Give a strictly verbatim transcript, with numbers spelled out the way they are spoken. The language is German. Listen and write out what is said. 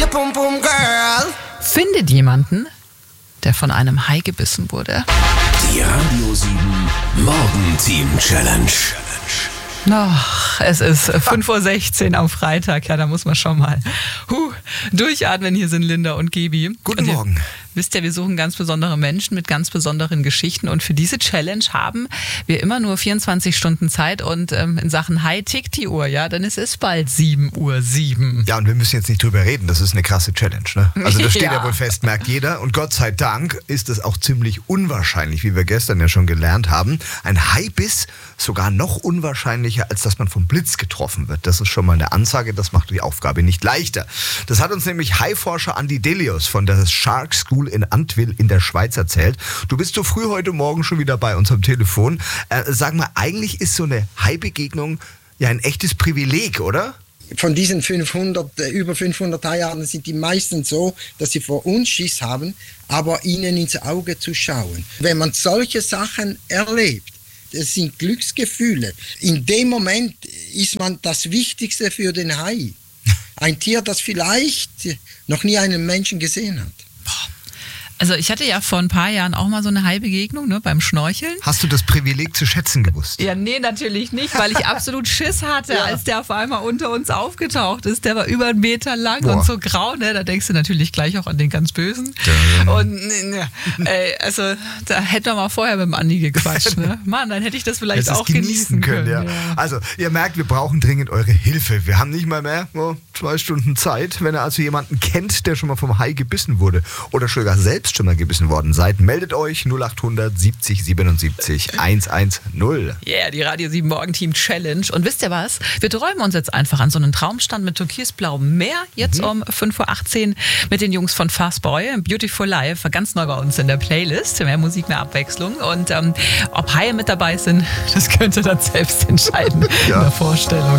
pum pum girl. Findet jemanden, der von einem Hai gebissen wurde. Die Radio sieben Morgenteam Challenge. Ach, es ist fünf Uhr sechzehn am Freitag. Ja, da muss man schon mal huh, durchatmen. Hier sind Linda und Gebi. Guten und ihr, Morgen. Wisst ihr, wir suchen ganz besondere Menschen mit ganz besonderen Geschichten. Und für diese Challenge haben wir immer nur vierundzwanzig Stunden Zeit. Und ähm, in Sachen Hai tickt die Uhr, ja, dann ist es bald sieben Uhr sieben. Ja, und wir müssen jetzt nicht drüber reden, das ist eine krasse Challenge, ne? Also das steht ja. Ja. ja wohl fest, merkt jeder. Und Gott sei Dank ist es auch ziemlich unwahrscheinlich, wie wir gestern ja schon gelernt haben. Ein Haibiss sogar noch unwahrscheinlicher, als dass man vom Blitz getroffen wird. Das ist schon mal eine Ansage, das macht die Aufgabe nicht leichter. Das hat uns nämlich Haiforscher Andi Delius von der Shark School in Antwil in der Schweiz erzählt. Du bist so früh heute Morgen schon wieder bei uns am Telefon. Äh, sag mal, eigentlich ist so eine Hai-Begegnung ja ein echtes Privileg, oder? Von diesen fünfhundert, über fünfhundert Haiarten sind die meisten so, dass sie vor uns Schiss haben, aber ihnen ins Auge zu schauen. Wenn man solche Sachen erlebt, das sind Glücksgefühle. In dem Moment ist man das Wichtigste für den Hai. Ein Tier, das vielleicht noch nie einen Menschen gesehen hat. Also ich hatte ja vor ein paar Jahren auch mal so eine Hai-Begegnung, ne, beim Schnorcheln. Hast du das Privileg zu schätzen gewusst? Ja, nee, natürlich nicht, weil ich absolut Schiss hatte, Ja. als der auf einmal unter uns aufgetaucht ist. Der war über einen Meter lang Boah. und so grau, ne? Da denkst du natürlich gleich auch an den ganz Bösen. Ja. Und ne, ey, also da hätten wir mal vorher mit dem Andi gequatscht, ne? Mann, dann hätte ich das vielleicht Hättest auch es genießen können. ja. ja. Also, ihr merkt, wir brauchen dringend eure Hilfe. Wir haben nicht mal mehr oh, zwei Stunden Zeit. Wenn ihr also jemanden kennt, der schon mal vom Hai gebissen wurde oder sogar selbst schon mal gebissen worden seid, meldet euch null acht hundert siebzig siebenundsiebzig hundertzehn. Yeah, die Radio sieben Morgenteam Challenge. Und wisst ihr was? Wir träumen uns jetzt einfach an so einen Traumstand mit türkisblauem Meer. Jetzt mhm. um fünf Uhr achtzehn mit den Jungs von Fastboy. Beautiful Life, ganz neu bei uns in der Playlist. Mehr Musik, mehr Abwechslung. Und ähm, ob Haie mit dabei sind, das könnt ihr dann selbst entscheiden Ja. in der Vorstellung.